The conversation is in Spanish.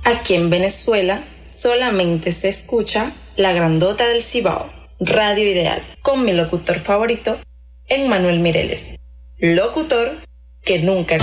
Aquí en Venezuela solamente se escucha La Grandota del Cibao, Radio Ideal, con mi locutor favorito, Emmanuel Mireles, locutor que nunca